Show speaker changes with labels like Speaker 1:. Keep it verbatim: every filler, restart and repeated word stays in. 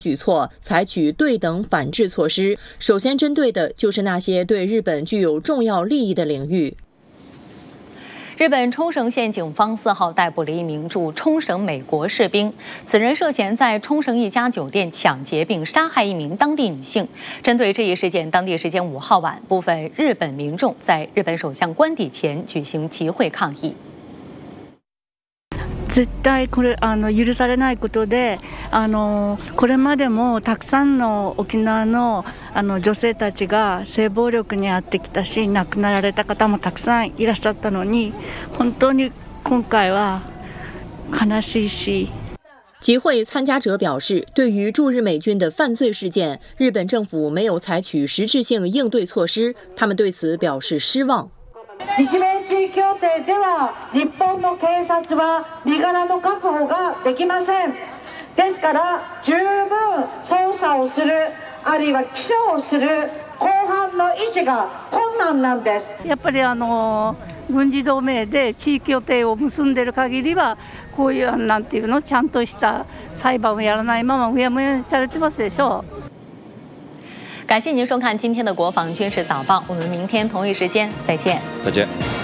Speaker 1: 举措采取对等反制措施，首先针对的就是那些对日本具有重要利益的领域。
Speaker 2: 日本冲绳县警方四号逮捕了一名驻冲绳美国士兵，此人涉嫌在冲绳一家酒店抢劫并杀害一名当地女性。针对这一事件，当地时间五号晚，部分日本民众在日本首相官邸前举行集会抗议。
Speaker 3: 絶対これあの許されないことで、あのこれまでもたくさんの沖縄のあの女性たちが性暴力に遭ってきたし、亡くなられた方もたくさんいらっしゃったのに、本当に今回は悲しいし。
Speaker 1: 集会参加者表示，对于驻日美军的犯罪事件，日本政府没有采取实质性应对措施，他们对此表示失望。
Speaker 4: 日米地位協定では日本の警察は身柄の確保ができません。ですから十分捜査をする、あるいは起訴をする公判の維持が困難なんです。
Speaker 3: やっぱりあの軍事同盟で地域協定を結んでいる限りは、こういうなんていうのちゃんとした裁判をやらないままうやむやにされてますでしょう。
Speaker 2: 感谢您收看今天的国防军事早报，我们明天同一时间再见。
Speaker 5: 再见。